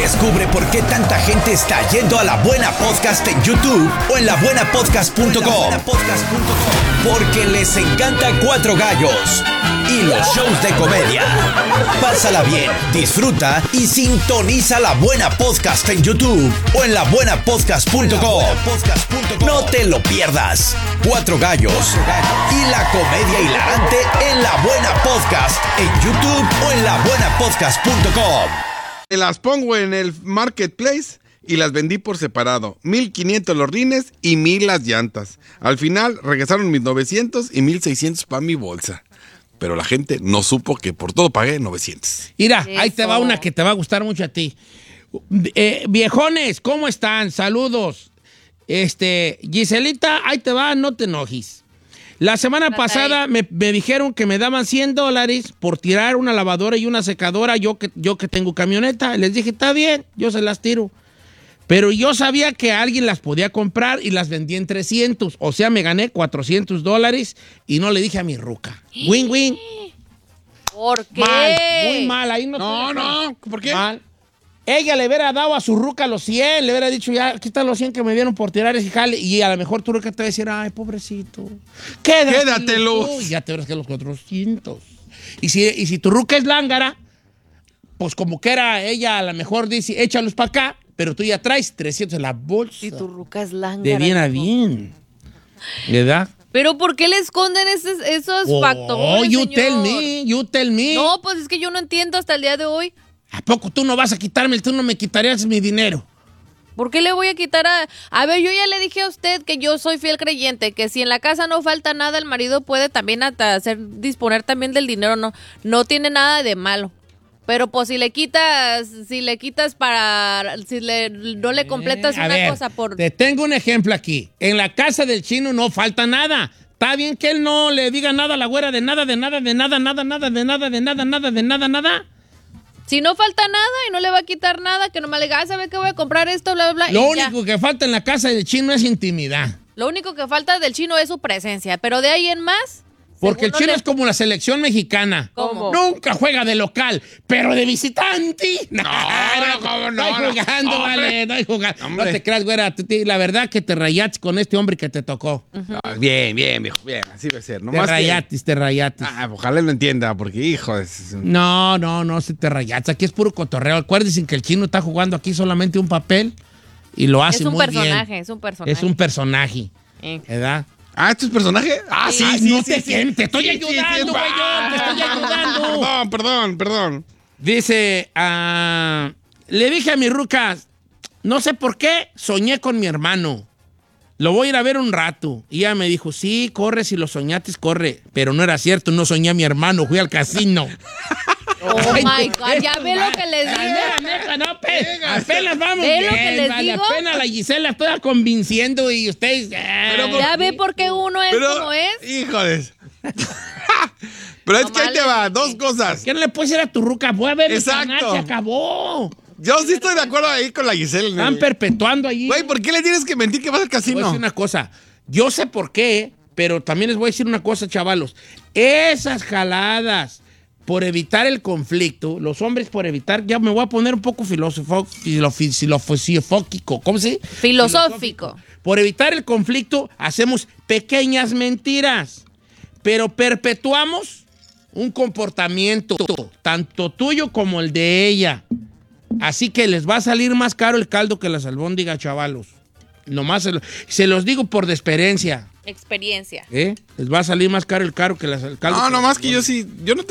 Descubre por qué tanta gente está yendo a La Buena Podcast en YouTube o en labuenapodcast.com. Porque les encanta Cuatro Gallos y los shows de comedia. Pásala bien, disfruta y sintoniza La Buena Podcast en YouTube o en labuenapodcast.com. No te lo pierdas. Cuatro Gallos y la comedia hilarante en La Buena Podcast en YouTube o en labuenapodcast.com. Las pongo en el marketplace y las vendí por separado. 1,500 los rines y 1,000 las llantas. Al final regresaron mis 900 y 1,600 para mi bolsa. Pero la gente no supo que por todo pagué 900. Mira, ahí te va una que te va a gustar mucho a ti. Viejones, ¿cómo están? Saludos. Giselita, ahí te va, no te enojes. La semana pasada me dijeron que me daban $100 por tirar una lavadora y una secadora, yo que tengo camioneta. Les dije, está bien, yo se las tiro. Pero yo sabía que alguien las podía comprar y las vendí en 300. O sea, me gané $400 y no le dije a mi ruca. Win-win. ¿Por qué? Mal, muy mal. Ahí No, ¿por qué? Mal. Ella le hubiera dado a su ruca los 100, le hubiera dicho, ya, aquí están los 100 que me dieron por tirar ese jale. Y a lo mejor tu ruca te va a decir, ay, pobrecito, Quédatelos. Y ya te verás que los 400. Y si tu ruca es lángara, pues como que era ella, a lo mejor dice, échalos para acá, pero tú ya traes 300 en la bolsa. Y tu ruca es lángara. De bien a bien. ¿Verdad? ¿Pero por qué le esconden esos factores, Oh, you señor? tell me. No, pues es que yo no entiendo hasta el día de hoy. ¿A poco tú no vas a quitarme, tú no me quitarías mi dinero? ¿Por qué le voy a quitar a ver, yo ya le dije a usted que yo soy fiel creyente, que si en la casa no falta nada, el marido puede también hasta disponer también del dinero, no tiene nada de malo. Pero pues si le quitas no le completas una cosa por... Te tengo un ejemplo aquí. En la casa del chino no falta nada. Está bien que él no le diga nada a la güera de nada. Si no falta nada y no le va a quitar nada, que nomás le diga, ¿sabe qué voy a comprar esto? Bla, bla, bla. Lo único que falta en la casa del chino es intimidad. Lo único que falta del chino es su presencia, pero de ahí en más... Porque el chino es como la selección mexicana. ¿Cómo? Nunca juega de local, pero de visitante. No, no jugando, vale, no hay jugando. No te creas, güera. La verdad que te rayaste con este hombre que te tocó. Bien, viejo, bien, así debe ser. Te rayaste. Ojalá lo entienda, porque hijo de... No, se te rayaste. Aquí es puro cotorreo. Acuérdense que el chino está jugando aquí solamente un papel y lo hace muy bien. Es un personaje. Es un personaje, ¿verdad? ¿Esto es personaje? Sí. Te estoy ayudando, güey, te estoy ayudando. Perdón. Dice, le dije a mi ruca, no sé por qué, soñé con mi hermano. Lo voy a ir a ver un rato. Y ella me dijo, sí, corre, si lo soñaste, corre. Pero no era cierto, no soñé a mi hermano, fui al casino. Oh my God, ya ve lo que les digo. Apenas vamos ¿Ve bien, lo que les vale, digo? apenas la Gisela estoy convenciendo y ustedes... Ya ve por qué uno es como es. Híjoles. Pero es que ahí te va, dos cosas. ¿Qué no le puedes decir a tu ruca? Voy a ver el canal, Exacto. se acabó. Yo sí estoy de acuerdo ahí con la Gisela. Están perpetuando allí. Güey, ¿por qué le tienes que mentir que vas al Voy a casino? decir una cosa. Yo sé por qué, pero también les voy a decir una cosa, chavalos. Esas jaladas por evitar el conflicto, los hombres por evitar, ya me voy a poner un poco filosófico, ¿cómo se dice? Filosófico. Por evitar el conflicto, hacemos pequeñas mentiras, pero perpetuamos un comportamiento, tanto tuyo como el de ella. Así que les va a salir más caro el caldo que las albóndigas, chavalos. Nomás se los digo por experiencia. Experiencia. Les va a salir más caro el caldo que las albóndigas. No, nomás que yo sí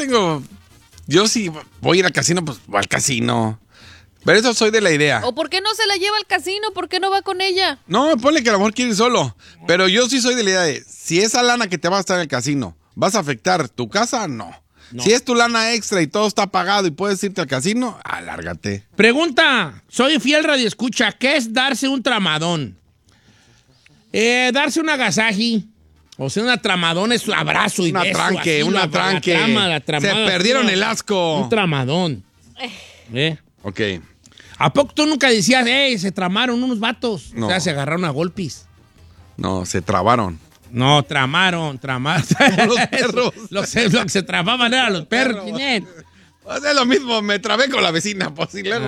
voy a ir al casino, pues voy al casino. Pero eso soy de la idea. ¿O por qué no se la lleva al casino? ¿Por qué no va con ella? No, ponle que a lo mejor quiere ir solo. Pero yo sí soy de la idea de, si esa lana que te va a estar en el casino, ¿vas a afectar tu casa? No. Si es tu lana extra y todo está pagado y puedes irte al casino, alárgate. Pregunta, soy fiel radioescucha, ¿qué es darse un tramadón? Darse un agasaji, o sea, una tramadón es un abrazo y Una beso. tranque, así, una tranque. la tramada, Se perdieron el asco. Un tramadón. Ok. ¿A poco tú nunca decías, se tramaron unos vatos? No. O sea, se agarraron a golpes. No, se trabaron. No, tramaron. Los perros. Los que se tramaban eran los perros, Ginette. O sea, lo mismo, me trabé con la vecina, pues, y luego.